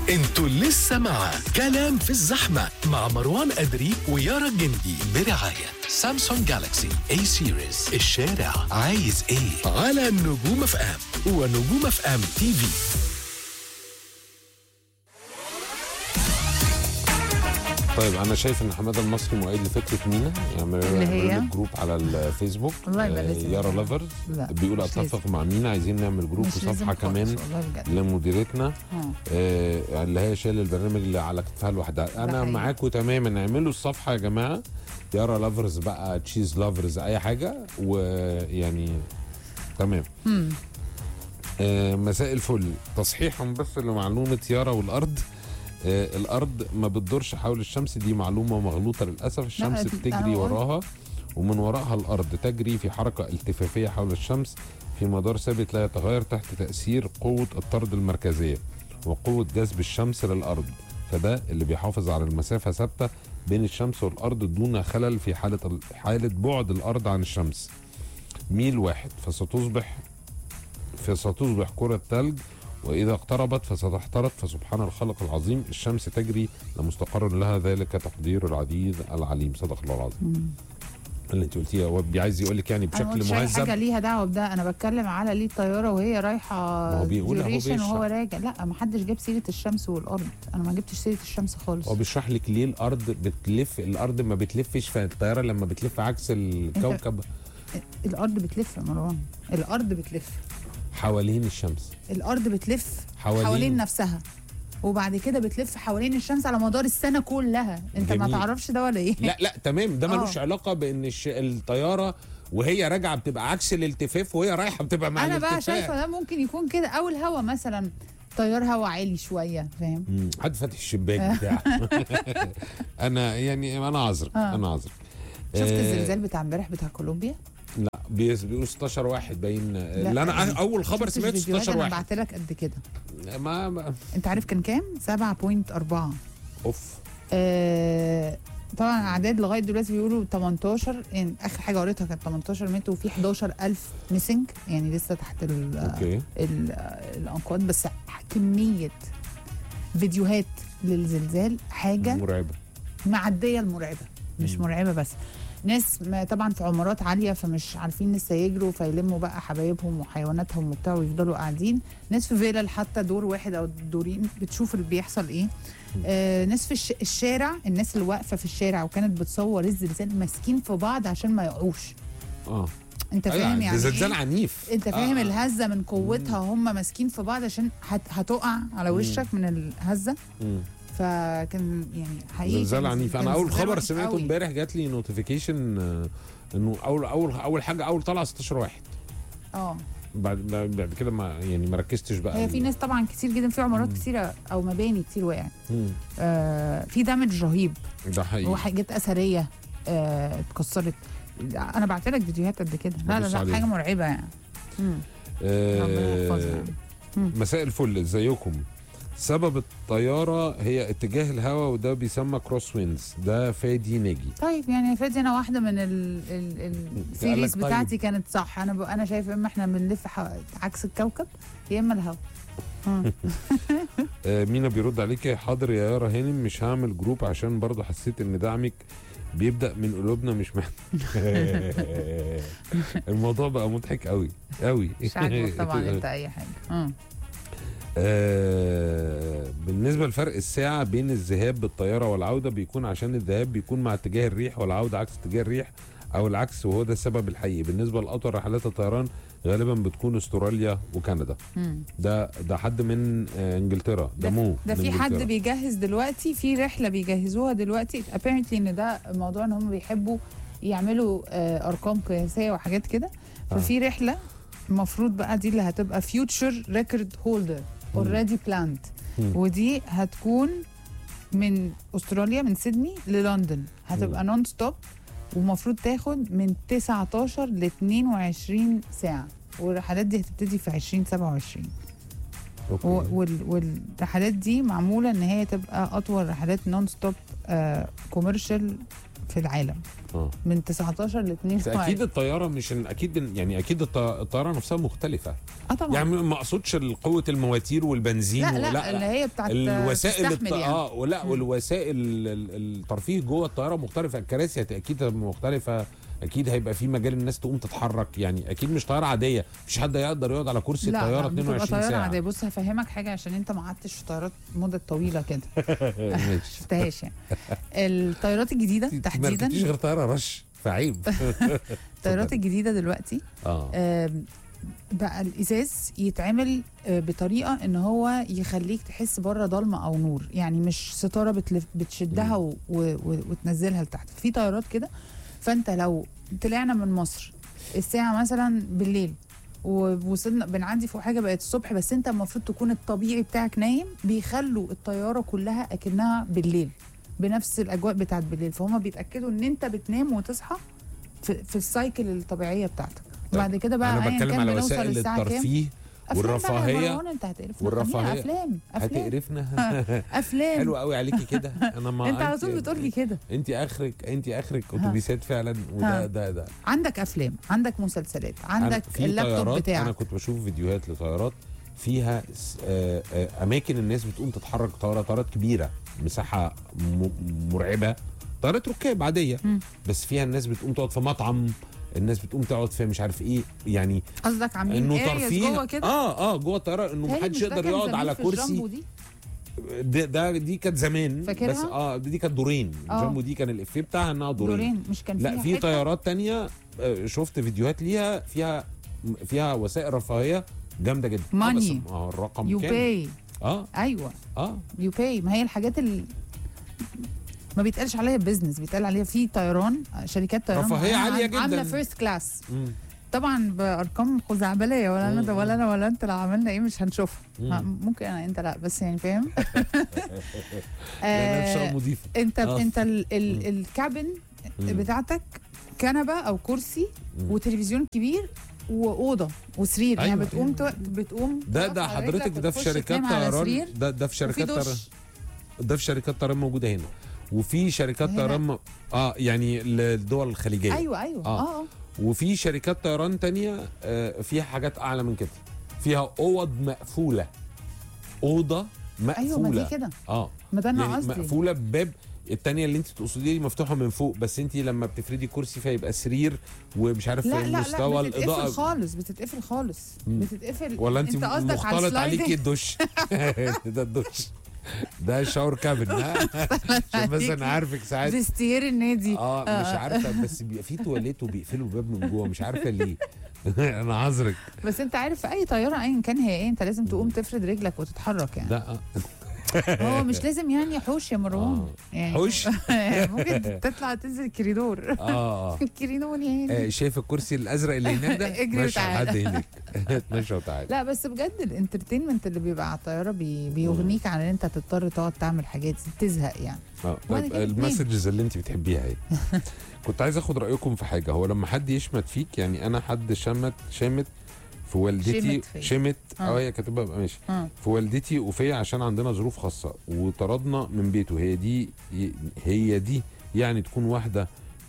انتوا لسه مع كلام في الزحمة مع مروان أدري ويارا الجندي برعاية سامسونج جالاكسي A سيريز. الشارع عايز ايه على نجوم اف ام ونجوم اف ام تي في. طيب انا شايف ان حماده المصري مؤيد لفكره مينا يعمل جروب على الفيسبوك. يارا لافرز بيقول اتفق مع مينا، عايزين نعمل جروب وصفحه كمان لمديرتنا اللي هي شايله البرنامج اللي على كتفها لوحدها. انا معاكم تماما، نعملوا الصفحه يا جماعه يارا لافرز بقى، تشيز لافرز، اي حاجه، ويعني تمام. مساء الفل، تصحيحا بس لمعلومه يارا والارض. الارض ما بتدورش حول الشمس، دي معلومه مغلوطه للاسف. الشمس بتجري وراها ومن وراها الارض، تجري في حركه التفافيه حول الشمس في مدار ثابت لا يتغير تحت تاثير قوه الطرد المركزيه وقوه جذب الشمس للارض، فده اللي بيحافظ على المسافه ثابته بين الشمس والارض دون خلل في حاله بعد الارض عن الشمس ميل واحد، فستصبح كره ثلج، وإذا اقتربت فستحترق، فسبحان الخالق العظيم، الشمس تجري لمستقر لها، ذلك تقدير العزيز العليم. صدق الله العظيم. اللي انت قلتيه هو عايز يقول لك يعني بشكل مهذب. مش حاجه ليها دعوه بده، انا بتكلم على ليه الطياره وهي رايحه ديوريشن وهو راجع. لا، ما حدش جاب سيره الشمس والارض، انا ما جبتش سيره الشمس خالص. هو بيشرح لك ليه الارض بتلف. الارض ما بتلفش، فالطياره لما بتلف عكس الكوكب. الارض بتلف يا مروان، الارض بتلف حوالين الشمس. الارض بتلف حوالين نفسها، وبعد كده بتلف حوالين الشمس على مدار السنه كلها. انت جميل. ما تعرفش ده ولا ايه؟ لا تمام، ده ملوش علاقه بان الطياره وهي راجعه بتبقى عكس الالتفاف وهي رايحه بتبقى مع الالتفاف. انا بقى شايفه ده ممكن يكون كده، او الهوا مثلا، طيار هوا عالي شويه، فاهم؟ حد فاتح الشباك بتاعه. انا عذرك. انا عذرك. شفت الزلزال بتاع امبارح بتاع كولومبيا؟ لا، بيقولوا 16 واحد باين. لا انا اول خبر سمعته 16 واحد. انا بعت لك قد كده. ما انت عارف كان كام؟ 7.4. اوف. طبعا اعداد لغايه دلوقتي بيقولوا 18، يعني اخر حاجه قريتها كانت 18 مات وفي 11,000 ميسنج، يعني لسه تحت الانقاض. بس كميه فيديوهات للزلزال حاجه مرعبه، معديه المرعبه. مش مرعبه بس، ناس طبعا في عمارات عاليه فمش عارفين لسه يجروا، فيلموا بقى حبايبهم وحيواناتهم وبتاع ويفضلوا قاعدين. ناس في فيلل حتى دور واحد او دورين بتشوف اللي بيحصل ايه. ناس في الشارع، الناس اللي واقفه في الشارع وكانت بتصور الزلزال ماسكين في بعض عشان ما يقعوش. انت فاهم يعني زلزال عنيف. انت فاهم الهزه من قوتها، هم ماسكين في بعض عشان هتقع على وشك من الهزه. فكان يعني حقيقي زلزال عنيف. انا اول خبر سمعته امبارح جات لي نوتيفيكيشن انه اول حاجه اول طلع 16 واحد. بعد كده ما ركزتش بقى. هي في ناس طبعا كتير جدا، في عمارات كتيره او مباني كتير وقعت. في دامج رهيب، ده حقيقي، وحاجات اثريه اتكسرت. انا بعت لك فيديوهات قد كده. لا حاجه مرعبه يعني. مساء الفل، ازيكم؟ سبب الطياره هي اتجاه الهواء، وده بيسمى كروس ويندز. ده فادي ناجي. طيب يعني فادي، انا واحده من السيريز بتاعتي كانت صح. انا شايفه اما احنا بنلف عكس الكوكب، يا اما الهواء. مينا بيرد عليك، حاضر يا يارا هانم، مش هعمل جروب عشان برضه حسيت ان دعمك بيبدأ من قلوبنا مش الموضوع بقى مضحك قوي قوي. مش عاجبك طبعا انت اي حاجه. بالنسبة لفرق الساعة بين الذهاب بالطيارة والعودة، بيكون عشان الذهاب بيكون مع اتجاه الريح والعودة عكس اتجاه الريح أو العكس، وهو ده السبب الحقيقي. بالنسبة لأطول رحلات الطيران غالبا بتكون استراليا وكندا. ده حد من انجلترا. ده في حد بيجهز دلوقتي في رحلة بيجهزوها دلوقتي apparently، ان ده موضوع ان هم بيحبوا يعملوا ارقام قياسية وحاجات كده. ففي رحلة المفروض بقى دي اللي هتبقى فيوتشر ريكورد هولدر اوريدي بلاند، ودي هتكون من استراليا، من سيدني للندن. هتبقى نون ستوب، ومفروض تاخد من 19 ل 22 ساعة، والرحلات دي هتبتدي في 2027. والرحلات دي معمولة ان هي تبقى اطول رحلات نون ستوب كوميرشال في العالم من 19 ل 22. اكيد الطياره مش اكيد يعني اكيد الطياره نفسها مختلفه. طبعا. يعني ما اقصدش قوه المواتير والبنزين لا اللي هي بتاعت الوسائل يعني. والوسائل الترفيه جوه الطياره مختلفه، الكراسي اكيد مختلفه، اكيد هيبقى في مجال الناس تقوم تتحرك، يعني اكيد مش طياره عاديه، مفيش حد يقدر يقعد على كرسي الطياره 22 ساعه. طياره عاديه. بص هفهمك حاجه عشان انت ما قعدتش في طيارات مده طويله كده. شفتهاش يعني. الطيارات الجديده تحديدا مفيش غير طياره رش فعيب. الطيارات الجديده دلوقتي بقى الازاز يتعمل بطريقه ان هو يخليك تحس بره ضلمه او نور، يعني مش ستاره بتشدها وتنزلها لتحت. في طيارات كده، فانت لو طلعنا من مصر الساعه مثلا بالليل ووصلنا بنعدي فوق حاجه بقت الصبح، بس انت المفروض تكون الطبيعي بتاعك نايم، بيخلوا الطياره كلها اكنها بالليل بنفس الاجواء بتاعت بالليل، فهم بيتاكدوا ان انت بتنام وتصحى في السايكل الطبيعيه بتاعتك. بعد كده بقى انا بتكلم على بنوصل وسائل الساعه الترفيه والرفاهيه. انت هتقرفنا والرفاهيه افلام هتقرفنا. افلام حلو قوي عليكي كده. انا ما انت على طول بتقول لي كده. انت اخرك اتوبيسات فعلا. وده ده عندك افلام، عندك مسلسلات، عندك اللابتوب بتاعك. انا كنت بشوف فيديوهات لطيارات فيها اماكن الناس بتقوم تتحرك، طيارات كبيره مساحه مرعبه، طيارات ركاب عاديه بس فيها الناس بتقوم تقعد في مطعم، الناس بتقوم تقعد في مش عارف ايه، يعني قصدك عاملين انه ترفيه جوه كده. جوه الطياره انه محدش يقدر يقعد على كرسي. دي كانت زمان فاكرها؟ بس دي كانت دورين. جامبو دي كان الافيه بتاعها انها دورين مش كان لا في طيارات تانية شفت فيديوهات ليها فيها وسائل رفاهيه جامده جدا. ماني الرقم يو باي. ايوه يو باي. ما هي الحاجات ما بيتقالش عليها بيزنس، بيتقال عليها في طيران، شركات طيران رفاهيه عاليه جدا عامله فيرست كلاس طبعا بارقام خزعبليه. ولا انا ده ولا انا ولا انت لو عملنا ايه مش هنشوفها. ممكن انا انت لا، بس يعني فاهم. انت الكابن بتاعتك كنبه او كرسي وتلفزيون كبير واوضه وسرير. أيوة. يعني بتقوم ده حضرتك ده في شركات طيران، ده في شركات طيران، ده في شركات طيران موجوده هنا، وفي شركات طيران يعني الدول الخليجيه. ايوه وفي شركات طيران تانية فيها حاجات اعلى من كده، فيها اوض مقفوله، اوضه مقفوله. ايوه ما دي كده. ما ده انا قصدي مقفوله بباب. التانية اللي انت تقصديها دي مفتوحه من فوق، بس انت لما بتفردي كرسي فيبقى سرير ومش عارف مستوى الاضاءه بتتقفل خالص بتتقفل. ولا انت قصدك على مختلط عليكي الدش. ده الدش ده شاور كابن. عشان بس انا عارفك ساعات فيستير النادي. مش عارفه، بس بيبقى في تواليت وبيقفلوا الباب من جوه، مش عارفه ليه. انا عذرك. بس انت عارف في اي طياره ايا كان هي ايه، انت لازم تقوم تفرد رجلك وتتحرك يعني. لا هو مش لازم يعني حوش يا مروان. يعني حوش. ممكن تطلع تنزل الكوريدور. الكوريدور يعني. شايف الكرسي الازرق اللي هناك ده؟ اجري وتعالى. حد هناك اتمشى وتعالى. لا بس بجد الانترتينمنت اللي بيبقى على الطياره بيغنيك عن ان انت تضطر تقعد تعمل حاجات تزهق يعني. طيب المسجز اللي انت بتحبيها ايه؟ كنت عايز اخد رايكم في حاجه. هو لما حد يشمت فيك، يعني انا حد شامت في والدتي، شمت هي كاتبه بقى ماشي في والدتي وفيا عشان عندنا ظروف خاصه وطردنا من بيته. هي دي يعني تكون واحده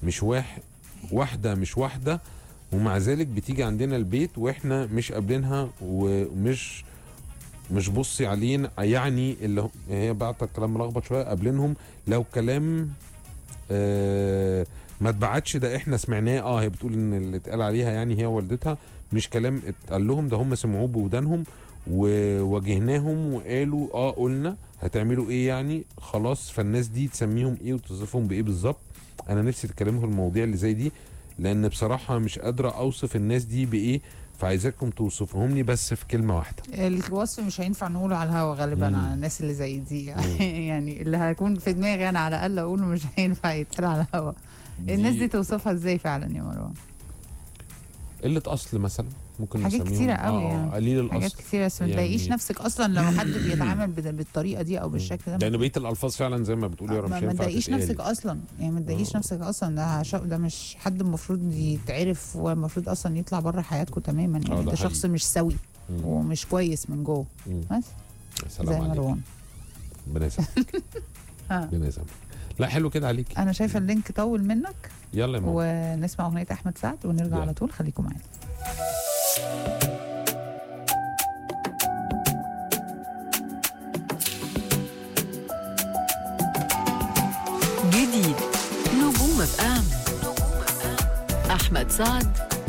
مش واحده ومع ذلك بتيجي عندنا البيت واحنا مش قابلينها ومش بصي علينا، يعني اللي هي بعت كلام ملخبط شويه، قابلينهم لو كلام ما اتبعتش ده احنا سمعناه. هي بتقول ان اللي اتقال عليها يعني هي والدتها مش كلام اتقال لهم، ده هم سمعوه بودانهم وواجهناهم وقالوا قلنا هتعملوا ايه يعني خلاص. فالناس دي تسميهم ايه وتوصفهم بايه بالظبط؟ انا نفسي تتكلموا في المواضيع اللي زي دي، لان بصراحه مش قادره اوصف الناس دي بايه، فعايزاكم توصفهم لي بس في كلمه واحده. الوصف مش هينفع نقوله على الهوا غالبا على الناس اللي زي دي. يعني اللي هيكون في دماغي انا على الاقل اقوله مش هينفع يتقال على الهوا. الناس دي توصفها ازاي فعلا يا مروان؟ قلة اصل مثلا، ممكن حاجات كتيرة قوي يعني. قليل الاصل، حاجات كتيرة. بس ما تلاقيش نفسك اصلا لو حد بيتعامل بالطريقه دي او بالشكل ده، لان بقيه الالفاظ فعلا زي ما بتقولي مش ما تلاقيش نفسك اصلا، يعني ما تلاقيش نفسك اصلا. ده مش حد المفروض يتعرف، والمفروض اصلا يطلع بره حياتكم تماما. يعني انت شخص مش سوي ومش كويس من جوه. بس زي مروان ربنا يسامحك. ربنا يسامحك. لا حلو كده عليكي. انا شايفه اللينك طول منك. يلا يا ماما. ونسمع اغنيه احمد سعد ونرجع على طول، خليكم معانا. جديد نجوم اف ام، احمد سعد